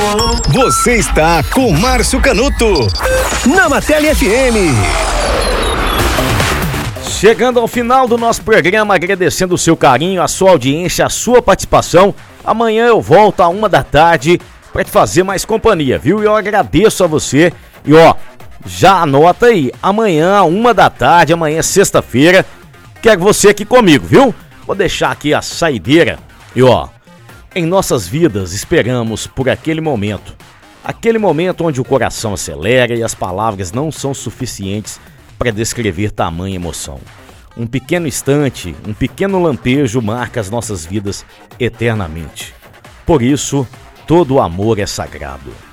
Você está com Márcio Canuto na Martelli FM. Chegando ao final do nosso programa, agradecendo o seu carinho, a sua audiência, a sua participação. Amanhã eu volto à 1h para te fazer mais companhia, viu? E eu agradeço a você. E já anota aí, amanhã à 1h, amanhã sexta-feira, quero você aqui comigo, viu? Vou deixar aqui a saideira. E em nossas vidas esperamos por aquele momento onde o coração acelera e as palavras não são suficientes para descrever tamanha emoção. Um pequeno instante, um pequeno lampejo marca as nossas vidas eternamente. Por isso, todo amor é sagrado.